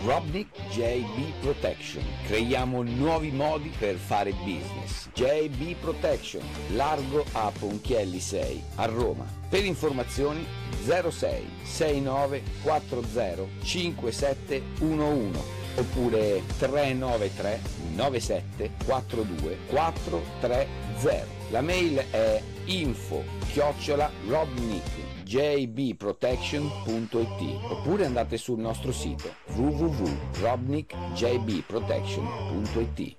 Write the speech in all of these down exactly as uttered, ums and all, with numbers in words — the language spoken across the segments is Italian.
Robnik J B Protection. Creiamo nuovi modi per fare business. J B Protection, largo a Ponchielli sei, a Roma. Per informazioni zero sei sei nove quattro zero cinque sette uno uno oppure tre nove tre nove sette quattro due quattro tre zero. La mail è info chiocciola robnik j b protection punto i t oppure andate sul nostro sito w w w punto robnik j b protection punto i t.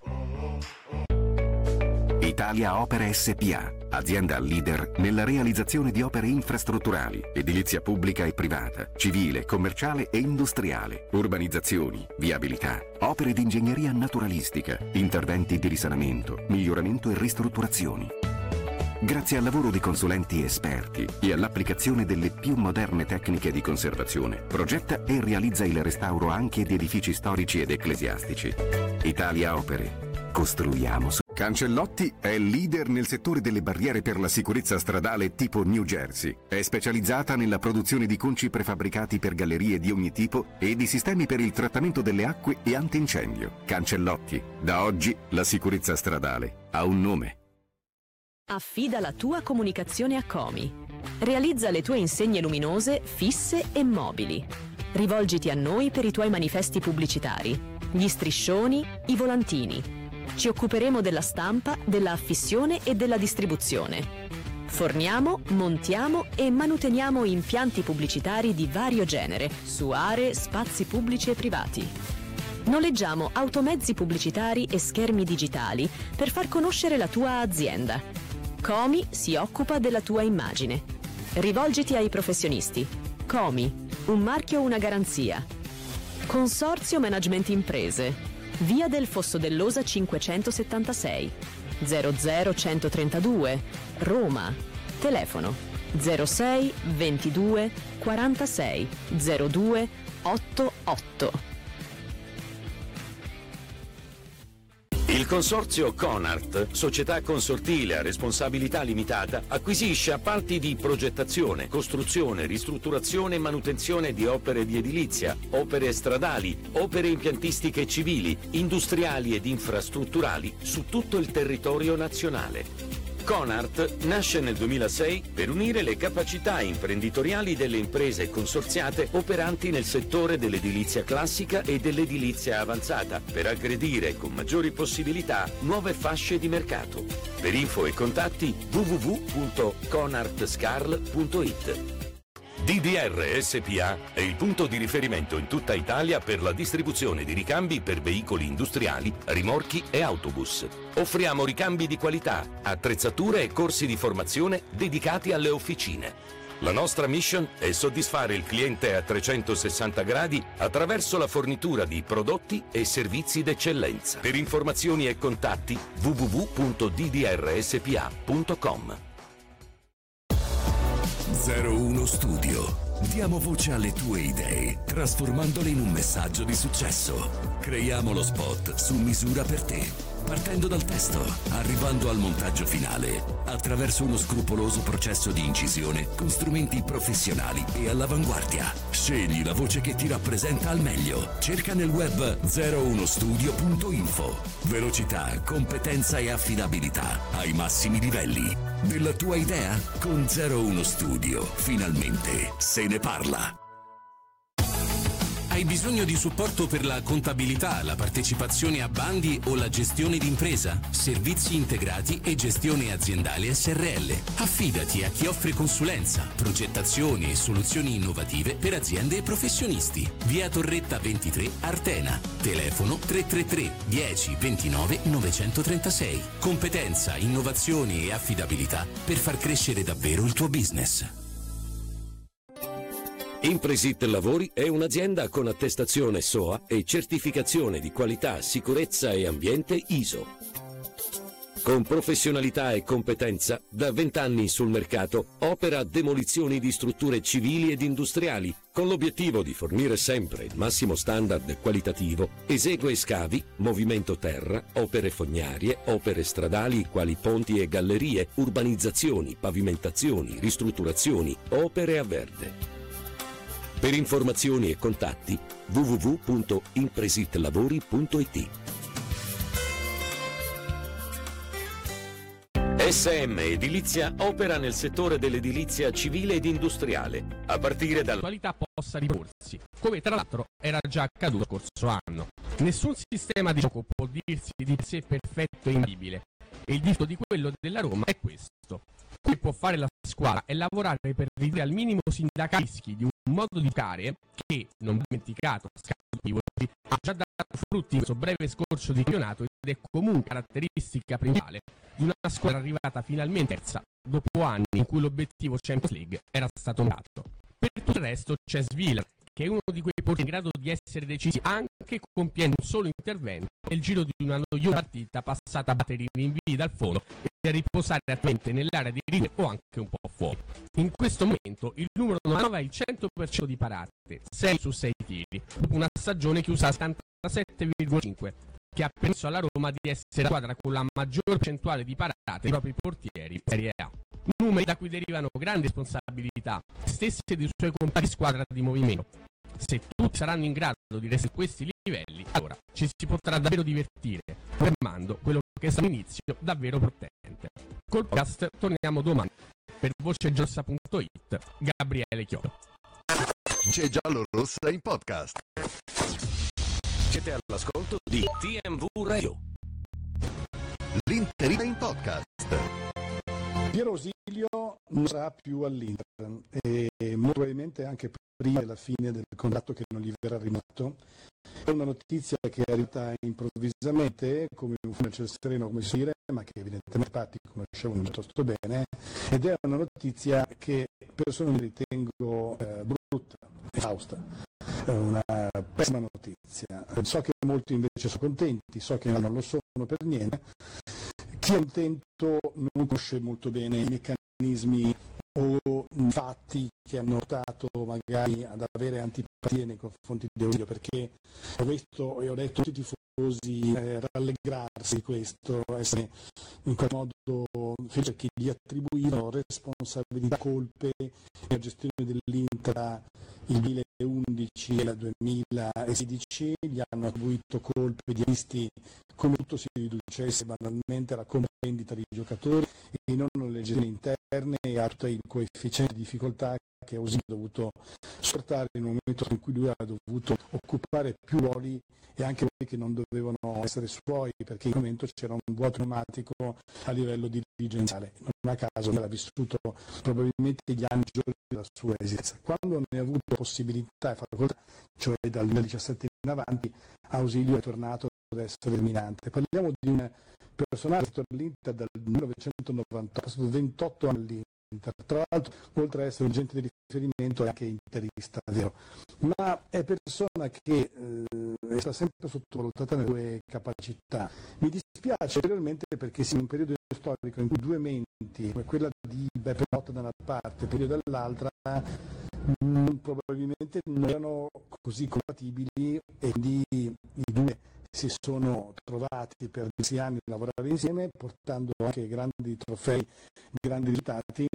Italia Opere S P A, azienda leader nella realizzazione di opere infrastrutturali, edilizia pubblica e privata, civile, commerciale e industriale, urbanizzazioni, viabilità, opere di ingegneria naturalistica, interventi di risanamento, miglioramento e ristrutturazioni. Grazie al lavoro di consulenti esperti e all'applicazione delle più moderne tecniche di conservazione, progetta e realizza il restauro anche di edifici storici ed ecclesiastici. Italia Opere. Costruiamo su... Cancellotti è leader nel settore delle barriere per la sicurezza stradale tipo New Jersey. È specializzata nella produzione di conci prefabbricati per gallerie di ogni tipo e di sistemi per il trattamento delle acque e antincendio. Cancellotti. Da oggi la sicurezza stradale ha un nome. Affida la tua comunicazione a Comi. Realizza le tue insegne luminose, fisse e mobili. Rivolgiti a noi per i tuoi manifesti pubblicitari, gli striscioni, i volantini. Ci occuperemo della stampa, della affissione e della distribuzione. Forniamo, montiamo e manuteniamo impianti pubblicitari di vario genere su aree, spazi pubblici e privati. Noleggiamo automezzi pubblicitari e schermi digitali per far conoscere la tua azienda. Comi si occupa della tua immagine. Rivolgiti ai professionisti. Comi, un marchio, una garanzia. Consorzio Management Imprese. Via del Fosso dell'Osa cinquecentosettantasei, zero zero centotrentadue, Roma. Telefono zero sei ventidue quarantasei zero due ottantotto. Il consorzio Conart, società consortile a responsabilità limitata, acquisisce appalti di progettazione, costruzione, ristrutturazione e manutenzione di opere di edilizia, opere stradali, opere impiantistiche civili, industriali ed infrastrutturali su tutto il territorio nazionale. Conart nasce nel duemilasei per unire le capacità imprenditoriali delle imprese consorziate operanti nel settore dell'edilizia classica e dell'edilizia avanzata per aggredire con maggiori possibilità nuove fasce di mercato. Per info e contatti w w w punto conart scarl punto i t. D D R S P A è il punto di riferimento in tutta Italia per la distribuzione di ricambi per veicoli industriali, rimorchi e autobus. Offriamo ricambi di qualità, attrezzature e corsi di formazione dedicati alle officine. La nostra mission è soddisfare il cliente a trecentosessanta gradi attraverso la fornitura di prodotti e servizi d'eccellenza. Per informazioni e contatti w w w punto d d r s p a punto com. zero uno Studio. Diamo voce alle tue idee, trasformandole in un messaggio di successo. Creiamo lo spot su misura per te. Partendo dal testo, arrivando al montaggio finale, attraverso uno scrupoloso processo di incisione con strumenti professionali e all'avanguardia. Scegli la voce che ti rappresenta al meglio. Cerca nel web zero uno studio punto info. Velocità, competenza e affidabilità ai massimi livelli. Della tua idea? Con zero uno Studio, finalmente se ne parla. Hai bisogno di supporto per la contabilità, la partecipazione a bandi o la gestione d'impresa? Servizi integrati e gestione aziendale S R L. Affidati a chi offre consulenza, progettazioni e soluzioni innovative per aziende e professionisti. Via Torretta ventitré, Artena. Telefono tre tre tre dieci ventinove novecentotrentasei. Competenza, innovazione e affidabilità per far crescere davvero il tuo business. Impresit Lavori è un'azienda con attestazione S O A e certificazione di qualità, sicurezza e ambiente I S O. Con professionalità e competenza, da vent'anni sul mercato, opera demolizioni di strutture civili ed industriali, con l'obiettivo di fornire sempre il massimo standard qualitativo, esegue scavi, movimento terra, opere fognarie, opere stradali quali ponti e gallerie, urbanizzazioni, pavimentazioni, ristrutturazioni, opere a verde. Per informazioni e contatti w w w punto impresitlavori punto i t. S M Edilizia opera nel settore dell'edilizia civile ed industriale, a partire dalla l'attualità possa riproporsi, come tra l'altro era già accaduto lo scorso anno. Nessun sistema di gioco può dirsi di per sé perfetto e invisibile, e il dito di quello della Roma è questo. Quello che può fare la squadra è lavorare per ridurre al minimo sindacare i rischi di un modo di giocare che, non dimenticato, ha già dato frutti in questo breve scorcio di campionato ed è comunque caratteristica principale di una squadra arrivata finalmente terza dopo anni in cui l'obiettivo Champions League era stato notato. Per tutto il resto c'è Sviller, che è uno di quei portieri in grado di essere decisi anche compiendo un solo intervento nel giro di una noiosa partita passata a battere i rinvii dal fondo e a riposare attivamente nell'area di rigore o anche un po' fuori. In questo momento il numero novantanove ha il cento per cento di parate, sei su sei tiri, una stagione chiusa a settantasette virgola cinque, che ha permesso alla Roma di essere la squadra con la maggior percentuale di parate dei propri portieri in Serie A. Numeri da cui derivano grandi responsabilità, stesse dei suoi compagni di squadra di movimento. Se tutti saranno in grado di restare a questi livelli, allora ci si potrà davvero divertire, fermando quello che è stato un inizio davvero potente. Col podcast torniamo domani. Per vocegiallo punto it, Gabriele Chiodo. C'è Giallo Rossa in podcast. Siete all'ascolto di T M V Radio. L'Interista in podcast. Piero Ausilio non sarà più all'Inter e molto probabilmente anche prima della fine del contratto che non gli verrà rinnovato. È una notizia che è arrivata improvvisamente, come un fumo nel cielo sereno, come si può dire, ma che evidentemente Patti conoscevano piuttosto bene, ed è una notizia che personalmente ritengo eh, brutta e fausta. È una pessima notizia. So che molti invece sono contenti, so che non lo sono per niente. Chi è contento non conosce molto bene i meccanismi o fatti che hanno portato magari ad avere antipatie nei confronti di Ausilio, perché ho visto e ho letto tutti i tifosi eh, rallegrarsi di questo, essere in qualche modo felici che gli attribuivano responsabilità, colpe nella gestione dell'Inter il duemilaundici e il duemilasedici, gli hanno attribuito colpe di acquisti come tutto si riducesse banalmente alla compravendita di giocatori e non alle gestioni interne e a tutto il coefficiente di difficoltà che Ausilio ha dovuto sopportare in un momento in cui lui ha dovuto occupare più ruoli e anche ruoli che non dovevano essere suoi, perché in quel momento c'era un vuoto pneumatico a livello dirigenziale. Non a caso lui ha vissuto probabilmente gli anni della sua esistenza. Quando ne ha avuto possibilità e facoltà, cioè dal duemiladiciassette in avanti, Ausilio è tornato ad essere determinante. Parliamo di un personaggio che è all'Inter dal millenovecentonovantotto, è passato ventotto anni all'Inter. Tra l'altro, oltre ad essere un agente di riferimento, è anche interista, vero? Ma è persona che eh, è stata sempre sottovalutata nelle sue capacità. Mi dispiace ulteriormente perché siamo in un periodo storico in cui due menti, come quella di Beppe Motta da una parte e Pelio dall'altra, mh, probabilmente non erano così compatibili e quindi i due si sono trovati per diversi anni a lavorare insieme, portando anche grandi trofei, grandi risultati,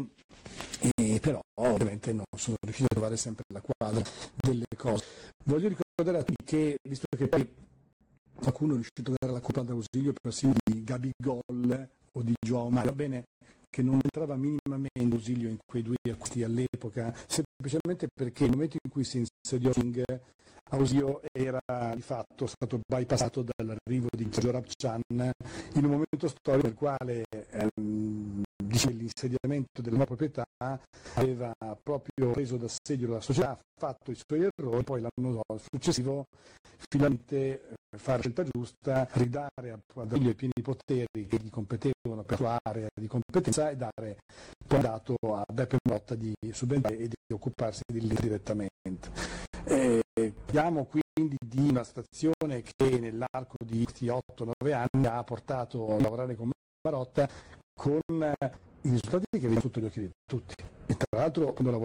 e però ovviamente non sono riusciti a trovare sempre la quadra delle cose. Voglio ricordare a tutti che, visto che poi qualcuno è riuscito a dare la colpa ad Ausilio persino di Gabigol o di João Mario, va bene che non entrava minimamente Ausilio in quei due acquisti all'epoca, semplicemente perché nel momento in cui si insediò King, Ausilio era di fatto stato bypassato dall'arrivo di Sergio Rabcan in un momento storico nel quale ehm, l'insediamento della nuova proprietà aveva proprio preso d'assedio la società, ha fatto i suoi errori, poi l'anno successivo finalmente fare la scelta giusta, ridare a Ausilio i pieni poteri che gli competevano per la sua area di competenza e dare poi dato a Beppe Motta di subentrare e di occuparsi di lì direttamente. Eh, parliamo quindi di una situazione che nell'arco di questi otto nove anni ha portato a lavorare con Marotta con i risultati che vengono sotto gli occhi di tutti. E tra l'altro quando